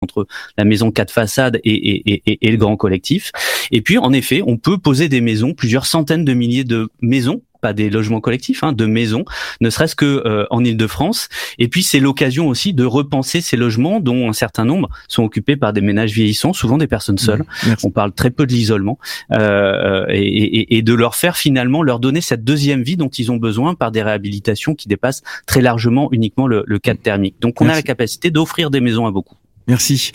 entre la maison 4 façades et le grand collectif. Et puis, en effet, on peut poser des maisons, plusieurs centaines de milliers de maisons, pas des logements collectifs, de maisons, ne serait-ce que en Île-de-France. Et puis c'est l'occasion aussi de repenser ces logements dont un certain nombre sont occupés par des ménages vieillissants, souvent des personnes seules. On parle très peu de l'isolement et de leur faire finalement leur donner cette deuxième vie dont ils ont besoin par des réhabilitations qui dépassent très largement uniquement le cadre thermique. Donc on a la capacité d'offrir des maisons à beaucoup. Merci.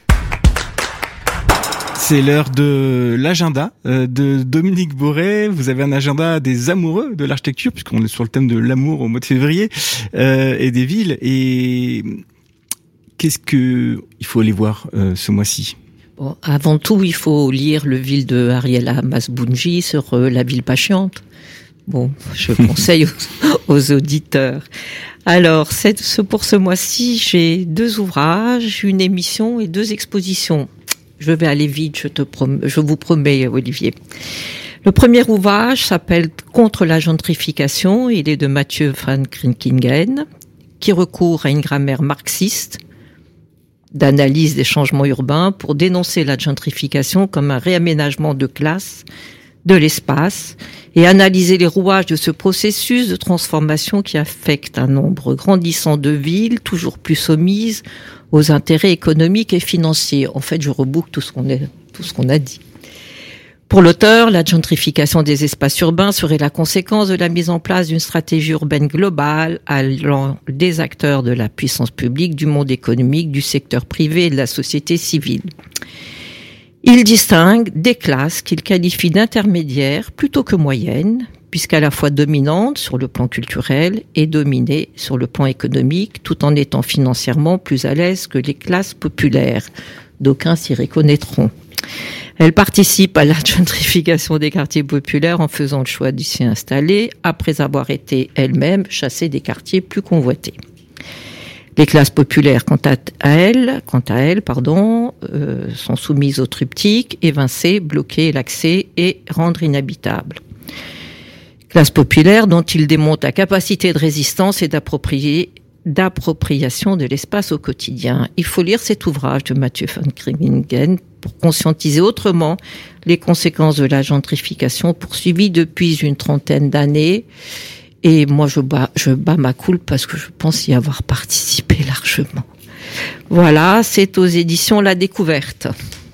C'est l'heure de l'agenda de Dominique Boré. Vous avez un agenda des amoureux de l'architecture, puisqu'on est sur le thème de l'amour au mois de février, et des villes. Et qu'est-ce que il faut aller voir ce mois-ci? Bon, avant tout, il faut lire le Ville de Ariela Masbounji sur la ville patiente. Bon, je conseille aux auditeurs. Alors, pour ce mois-ci, j'ai 2 ouvrages, une émission et 2 expositions. Je vais aller vite, je vous promets, Olivier. Le premier ouvrage s'appelle Contre la gentrification. Il est de Mathieu van Krinkingen, qui recourt à une grammaire marxiste d'analyse des changements urbains pour dénoncer la gentrification comme un réaménagement de classe, de l'espace, et analyser les rouages de ce processus de transformation qui affecte un nombre grandissant de villes, toujours plus soumises aux intérêts économiques et financiers. En fait, je reboucle tout ce qu'on a dit. Pour l'auteur, la gentrification des espaces urbains serait la conséquence de la mise en place d'une stratégie urbaine globale allant des acteurs de la puissance publique, du monde économique, du secteur privé et de la société civile. Il distingue des classes qu'il qualifie d'intermédiaires plutôt que moyennes, puisqu'à la fois dominantes sur le plan culturel et dominées sur le plan économique, tout en étant financièrement plus à l'aise que les classes populaires. D'aucuns s'y reconnaîtront. Elle participe à la gentrification des quartiers populaires en faisant le choix d'y s'y installer, après avoir été elle-même chassée des quartiers plus convoités. Les classes populaires, quant à elles, sont soumises au triptyque, évincer, bloquer l'accès et rendre inhabitable. Classe populaire dont il démontre la capacité de résistance et d'appropriation de l'espace au quotidien. Il faut lire cet ouvrage de Mathieu van Krinkingen pour conscientiser autrement les conséquences de la gentrification poursuivie depuis une 30aine d'années. Et moi, je bats ma coulpe parce que je pense y avoir participé largement. Voilà, c'est aux éditions La Découverte.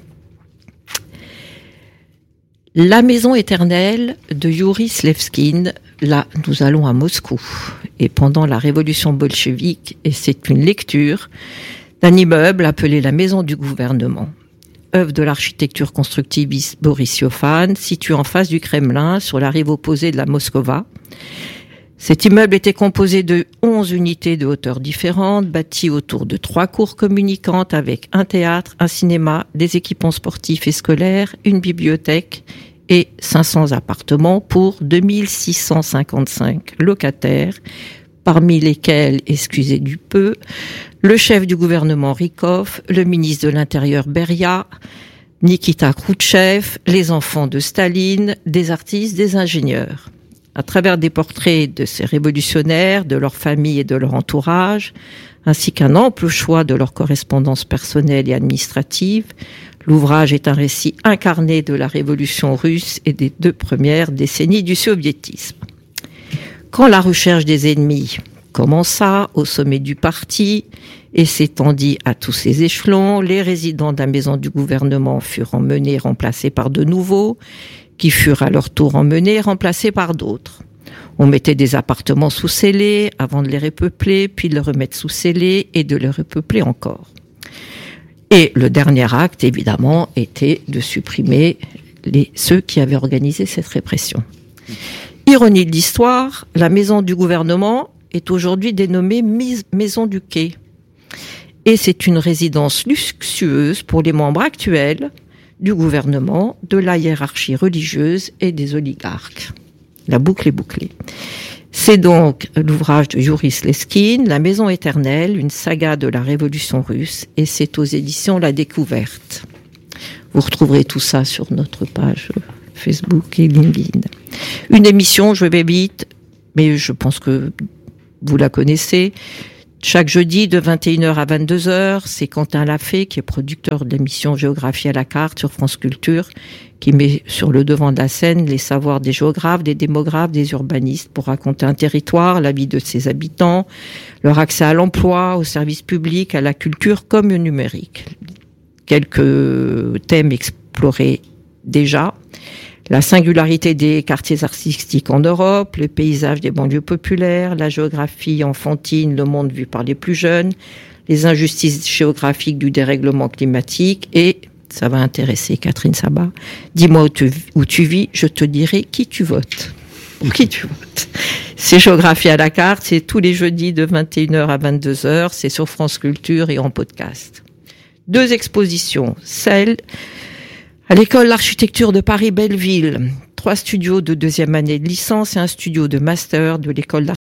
La maison éternelle de Youri Slevskine. Là, nous allons à Moscou. Et pendant la révolution bolchevique, et c'est une lecture d'un immeuble appelé la maison du gouvernement. Œuvre de l'architecture constructiviste Boris Yofan, situé en face du Kremlin, sur la rive opposée de la Moskova. Cet immeuble était composé de 11 unités de hauteur différentes, bâties autour de 3 cours communicantes avec un théâtre, un cinéma, des équipements sportifs et scolaires, une bibliothèque et 500 appartements pour 2655 locataires, parmi lesquels, excusez du peu, le chef du gouvernement Rykov, le ministre de l'Intérieur Beria, Nikita Khrouchtchev, les enfants de Staline, des artistes, des ingénieurs. À travers des portraits de ces révolutionnaires, de leurs familles et de leur entourage, ainsi qu'un ample choix de leurs correspondances personnelles et administratives, l'ouvrage est un récit incarné de la révolution russe et des 2 premières décennies du soviétisme. Quand la recherche des ennemis commença au sommet du parti et s'étendit à tous ses échelons, les résidents de la maison du gouvernement furent emmenés, remplacés par de nouveaux, qui furent à leur tour emmenés, remplacés par d'autres. On mettait des appartements sous scellés avant de les repeupler, puis de les remettre sous scellés et de les repeupler encore. Et le dernier acte, évidemment, était de supprimer ceux qui avaient organisé cette répression. Ironie de l'histoire, la maison du gouvernement est aujourd'hui dénommée Maison du Quai. Et c'est une résidence luxueuse pour les membres actuels du gouvernement, de la hiérarchie religieuse et des oligarques. La boucle est bouclée. C'est donc l'ouvrage de Youri Slevskine, La Maison éternelle, une saga de la Révolution russe, et c'est aux éditions La Découverte. Vous retrouverez tout ça sur notre page Facebook et LinkedIn. Une émission, je vais vite, mais je pense que vous la connaissez, Chaque jeudi de 21h à 22h, c'est Quentin Lafay, qui est producteur de l'émission Géographie à la carte sur France Culture, qui met sur le devant de la scène les savoirs des géographes, des démographes, des urbanistes pour raconter un territoire, la vie de ses habitants, leur accès à l'emploi, aux services publics, à la culture comme au numérique. Quelques thèmes explorés déjà. La singularité des quartiers artistiques en Europe, le paysage des banlieues populaires, la géographie enfantine, le monde vu par les plus jeunes, les injustices géographiques du dérèglement climatique et, ça va intéresser Catherine Sabat, dis-moi où tu vis, je te dirai qui tu votes. Qui tu votes. C'est Géographie à la carte, c'est tous les jeudis de 21h à 22h, c'est sur France Culture et en podcast. 2 expositions, celle à l'école d'architecture de Paris-Belleville, 3 studios de 2e année de licence et un studio de master de l'école d'architecture